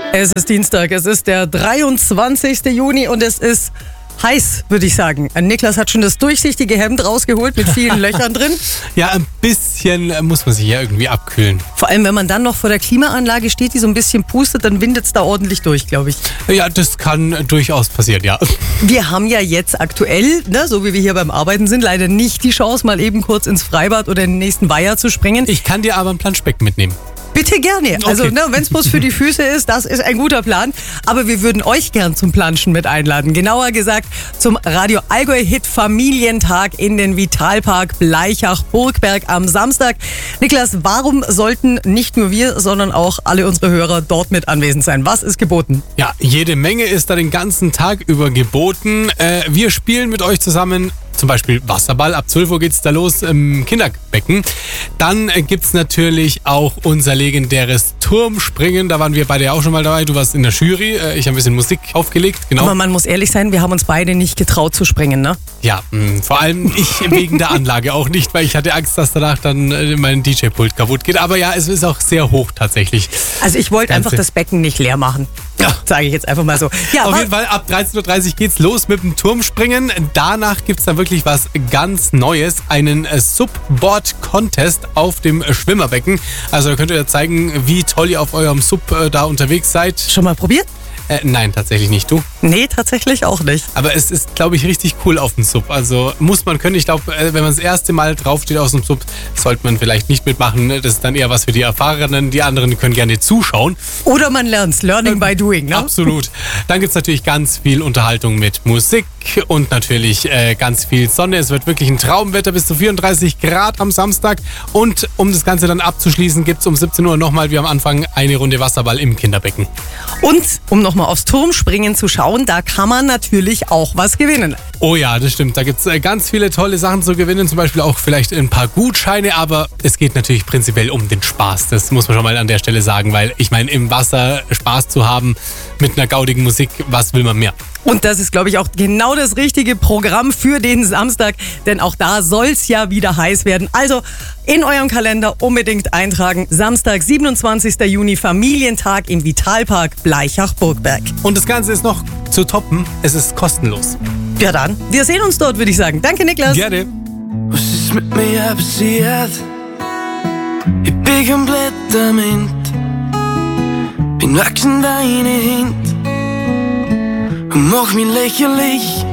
Es ist Dienstag, es ist der 23. Juni und es ist heiß, würde ich sagen. Niklas hat schon das durchsichtige Hemd rausgeholt mit vielen Löchern drin. Ja, ein bisschen muss man sich ja irgendwie abkühlen. Vor allem, wenn man dann noch vor der Klimaanlage steht, die so ein bisschen pustet, dann windet es da ordentlich durch, glaube ich. Ja, das kann durchaus passieren, ja. Wir haben ja jetzt aktuell, so wie wir hier beim Arbeiten sind, leider nicht die Chance, mal eben kurz ins Freibad oder in den nächsten Weiher zu springen. Ich kann dir aber ein Planschbecken mitnehmen. Bitte gerne. Also, Okay. wenn es bloß für die Füße ist, das ist ein guter Plan. Aber wir würden euch gern zum Planschen mit einladen. Genauer gesagt zum Radio Allgäu-Hit Familientag in den Vitalpark Blaichach-Burgberg am Samstag. Niklas, warum sollten nicht nur wir, sondern auch alle unsere Hörer dort mit anwesend sein? Was ist geboten? Ja, jede Menge ist da den ganzen Tag über geboten. Wir spielen mit euch zusammen zum Beispiel Wasserball. Ab 12 Uhr geht's da los im Kinderbecken. Dann gibt's natürlich auch unser legendäres Turmspringen. Da waren wir beide ja auch schon mal dabei. Du warst in der Jury. Ich habe ein bisschen Musik aufgelegt. Genau. Aber man muss ehrlich sein, wir haben uns beide nicht getraut zu springen, ne? Ja, vor allem ich wegen der Anlage auch nicht, weil ich hatte Angst, dass danach dann mein DJ-Pult kaputt geht. Aber ja, es ist auch sehr hoch tatsächlich. Also ich wollte einfach das Becken nicht leer machen. Ja. Sage ich jetzt einfach mal so. Ja, Auf jeden Fall, ab 13.30 Uhr geht's los mit dem Turmspringen. Danach gibt's dann wirklich was ganz Neues. Einen Subboard-Contest auf dem Schwimmerbecken. Also da könnt ihr zeigen, wie toll ihr auf eurem Sub da unterwegs seid. schon mal probiert? Nein, tatsächlich nicht. Du? Nee, tatsächlich auch nicht. Aber es ist, glaube ich, richtig cool auf dem Sub. Also muss man können. Ich glaube, wenn man das erste Mal draufsteht aus dem Sub, sollte man vielleicht nicht mitmachen. Das ist dann eher was für die Erfahrenen. Die anderen können gerne zuschauen. Oder man lernt's. Learning by doing, ne? Absolut. Dann gibt's natürlich ganz viel Unterhaltung mit Musik und natürlich ganz viel Sonne. Es wird wirklich ein Traumwetter, bis zu 34 Grad am Samstag. Und um das Ganze dann abzuschließen, gibt's um 17 Uhr nochmal wie am Anfang eine Runde Wasserball im Kinderbecken. Und um nochmal aufs Turmspringen zu schauen, da kann man natürlich auch was gewinnen. Oh ja, das stimmt. Da gibt's ganz viele tolle Sachen zu gewinnen. Zum Beispiel auch vielleicht ein paar Gutscheine. Aber es geht natürlich prinzipiell um den Spaß. Das muss man schon mal an der Stelle sagen. Weil ich meine, im Wasser Spaß zu haben mit einer gaudigen Musik, was will man mehr? Und das ist, glaube ich, auch genau das richtige Programm für den Samstag, denn auch da soll es ja wieder heiß werden. Also in eurem Kalender unbedingt eintragen. Samstag, 27. Juni, Familientag im Vitalpark Blaichach-Burgberg. Und das Ganze ist noch zu toppen. Es ist kostenlos. Ja dann, wir sehen uns dort, würde ich sagen. Danke, Niklas. Gerne. Was ist mit mir passiert? Ich bin komplett dement. Bin wachsen deine Hände und mach mich lächerlich.